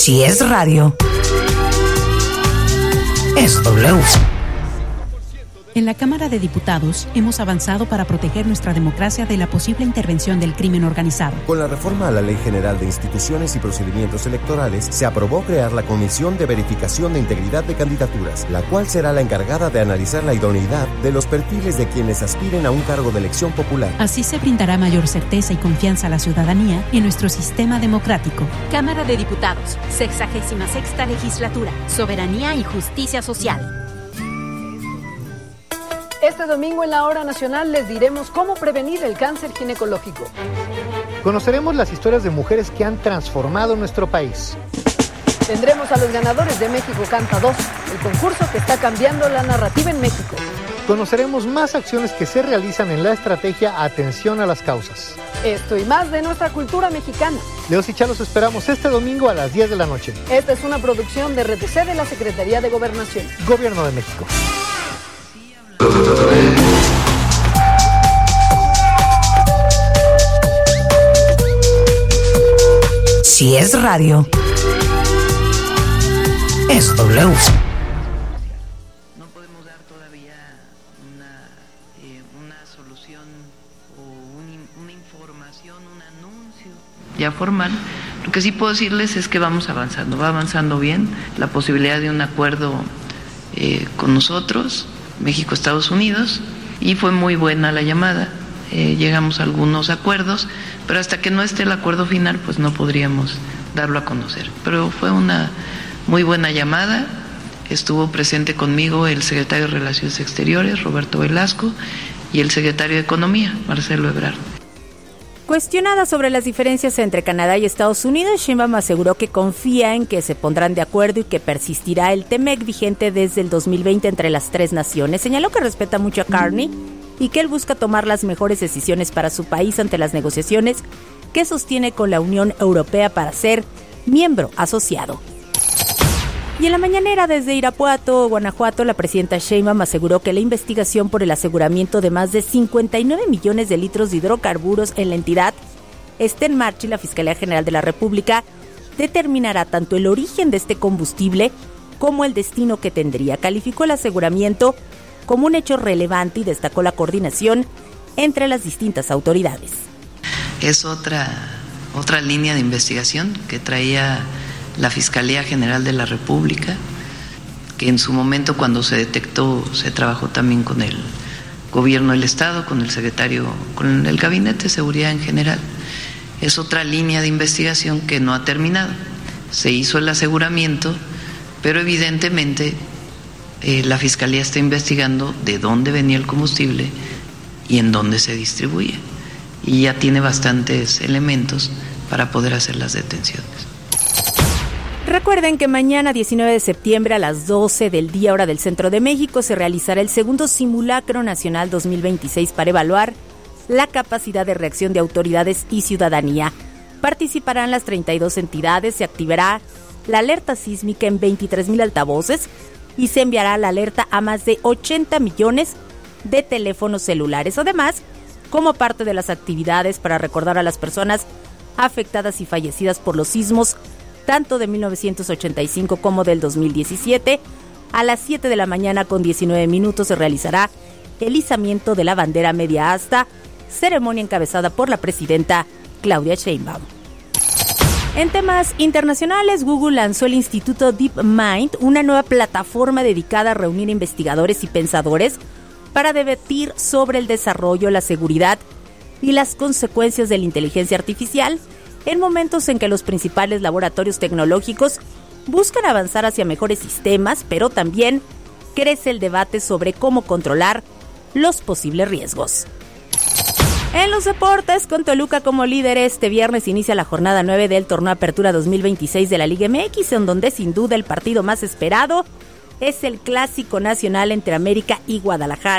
Si es radio, es W. En la Cámara de Diputados hemos avanzado para proteger nuestra democracia de la posible intervención del crimen organizado. Con la reforma a la Ley General de Instituciones y Procedimientos Electorales, se aprobó crear la Comisión de Verificación de Integridad de Candidaturas, la cual será la encargada de analizar la idoneidad de los perfiles de quienes aspiren a un cargo de elección popular. Así se brindará mayor certeza y confianza a la ciudadanía en nuestro sistema democrático. Cámara de Diputados, 66ª Legislatura, Soberanía y Justicia Social. Este domingo en la Hora Nacional les diremos cómo prevenir el cáncer ginecológico. Conoceremos las historias de mujeres que han transformado nuestro país. Tendremos a los ganadores de México Canta 2, el concurso que está cambiando la narrativa en México. Conoceremos más acciones que se realizan en la estrategia Atención a las Causas. Esto y más de nuestra cultura mexicana. Leos y Chá los esperamos este domingo a las 10 de la noche. Esta es una producción de RTC de la Secretaría de Gobernación. Gobierno de México. Si es radio, es W. No podemos dar todavía una solución o una información, un anuncio ya formal. Lo que sí puedo decirles es que vamos avanzando, va avanzando bien la posibilidad de un acuerdo con nosotros, México, Estados Unidos, y fue muy buena la llamada. Llegamos a algunos acuerdos, pero hasta que no esté el acuerdo final, pues no podríamos darlo a conocer. Pero fue una muy buena llamada. Estuvo presente conmigo el secretario de Relaciones Exteriores, Roberto Velasco, y el secretario de Economía, Marcelo Ebrard. Cuestionada sobre las diferencias entre Canadá y Estados Unidos, Sheinbaum aseguró que confía en que se pondrán de acuerdo y que persistirá el TEMEC vigente desde el 2020 entre las tres naciones. Señaló que respeta mucho a Carney y que él busca tomar las mejores decisiones para su país ante las negociaciones que sostiene con la Unión Europea para ser miembro asociado. Y en la mañanera desde Irapuato, Guanajuato, la presidenta Sheinbaum aseguró que la investigación por el aseguramiento de más de 59 millones de litros de hidrocarburos en la entidad está en marcha y la Fiscalía General de la República determinará tanto el origen de este combustible como el destino que tendría. Calificó el aseguramiento como un hecho relevante y destacó la coordinación entre las distintas autoridades. Es otra línea de investigación que traía la Fiscalía General de la República, que en su momento cuando se detectó se trabajó también con el Gobierno del Estado, con el secretario, con el Gabinete de Seguridad en general. Es otra línea de investigación que no ha terminado. Se hizo el aseguramiento, pero evidentemente la Fiscalía está investigando de dónde venía el combustible y en dónde se distribuye. Y ya tiene bastantes elementos para poder hacer las detenciones. Recuerden que mañana 19 de septiembre a las 12 del día hora del Centro de México se realizará el segundo Simulacro Nacional 2026 para evaluar la capacidad de reacción de autoridades y ciudadanía. Participarán las 32 entidades, se activará la alerta sísmica en 23,000 altavoces y se enviará la alerta a más de 80 millones de teléfonos celulares. Además, como parte de las actividades para recordar a las personas afectadas y fallecidas por los sismos tanto de 1985 como del 2017. A las 7 de la mañana con 19 minutos se realizará el izamiento de la bandera media asta, ceremonia encabezada por la presidenta Claudia Sheinbaum. En temas internacionales, Google lanzó el Instituto DeepMind, una nueva plataforma dedicada a reunir investigadores y pensadores para debatir sobre el desarrollo, la seguridad y las consecuencias de la inteligencia artificial en momentos en que los principales laboratorios tecnológicos buscan avanzar hacia mejores sistemas, pero también crece el debate sobre cómo controlar los posibles riesgos. En los deportes, con Toluca como líder, este viernes inicia la jornada 9 del Torneo Apertura 2026 de la Liga MX, en donde sin duda el partido más esperado es el Clásico Nacional entre América y Guadalajara.